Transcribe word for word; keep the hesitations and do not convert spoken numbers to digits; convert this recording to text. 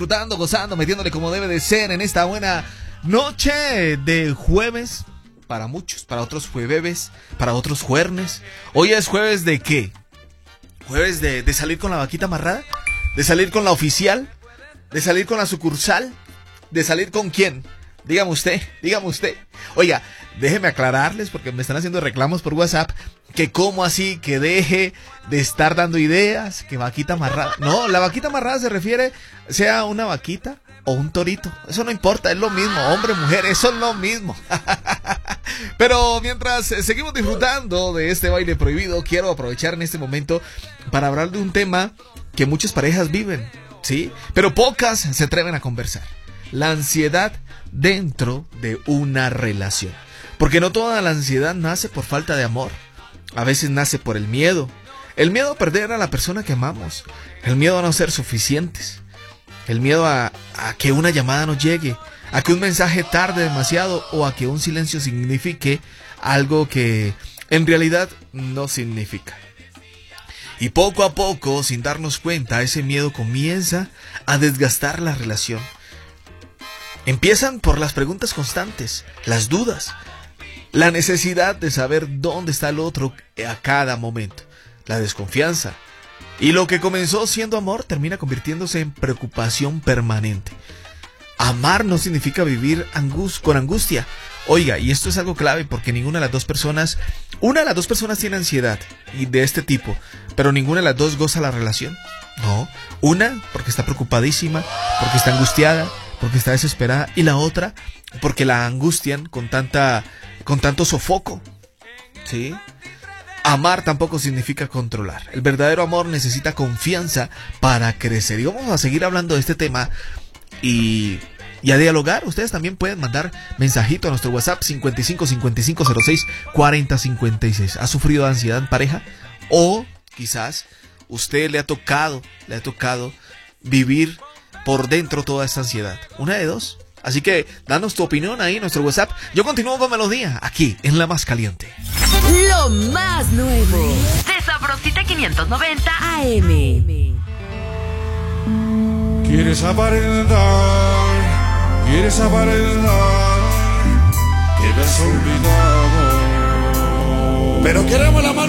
Disfrutando, gozando, metiéndole como debe de ser en esta buena noche de jueves. Para muchos, para otros jueves, para otros juernes. Hoy es jueves de ¿qué? Jueves de, de salir con la vaquita amarrada, de salir con la oficial, de salir con la sucursal, de salir con quién. Dígame usted, dígame usted. Oiga, déjeme aclararles porque me están haciendo reclamos por WhatsApp que cómo así, que deje de estar dando ideas, que vaquita amarrada. No, la vaquita amarrada se refiere sea una vaquita o un torito. Eso no importa, es lo mismo, hombre, mujer, eso es lo mismo. Pero mientras seguimos disfrutando de este baile prohibido, quiero aprovechar en este momento para hablar de un tema que muchas parejas viven, ¿sí? Pero pocas se atreven a conversar. La ansiedad dentro de una relación. Porque no toda la ansiedad nace por falta de amor. A veces nace por el miedo. El miedo a perder a la persona que amamos. El miedo a no ser suficientes. El miedo a, a que una llamada no llegue. A que un mensaje tarde demasiado. O a que un silencio signifique algo que en realidad no significa. Y poco a poco, sin darnos cuenta, ese miedo comienza a desgastar la relación. Empiezan por las preguntas constantes, las dudas, la necesidad de saber dónde está el otro a cada momento, la desconfianza. Y lo que comenzó siendo amor termina convirtiéndose en preocupación permanente. Amar no significa vivir angus- con angustia. Oiga, y esto es algo clave porque ninguna de las dos personas, una de las dos personas tiene ansiedad y de este tipo, pero ninguna de las dos goza la relación. No, una porque está preocupadísima, porque está angustiada, porque está desesperada, y la otra porque la angustian con tanta con tanto sofoco. ¿Sí? Amar tampoco significa controlar. El verdadero amor necesita confianza para crecer. Y vamos a seguir hablando de este tema y, y a dialogar. Ustedes también pueden mandar mensajito a nuestro WhatsApp cincuenta y cinco cincuenta y cinco cero seis cuarenta cincuenta y seis. ¿Ha sufrido de ansiedad en pareja? O quizás usted le ha tocado, le ha tocado vivir por dentro toda esta ansiedad. Una de dos. Así que danos tu opinión ahí en nuestro WhatsApp. Yo continúo con Melodía, aquí en La Más Caliente. Lo más nuevo de Sabrosita quinientos noventa A M. Quieres aparentar, quieres aparentar que me has olvidado, pero queremos la mano.